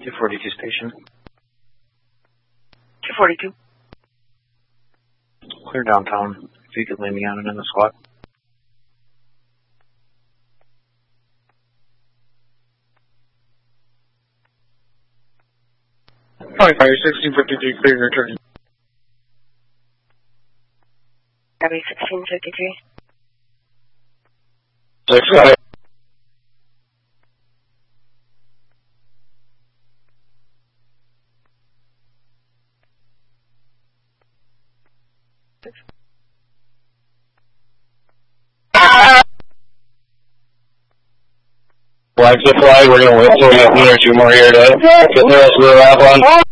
242 station. 242. Clear downtown. If you could lay me on it in the squad. Fire 1653, clear your turn. Copy 1653. 6 got it. Flag to flag, we're going to wait till we have 1 or 2 more here to get the rest of the wrap on.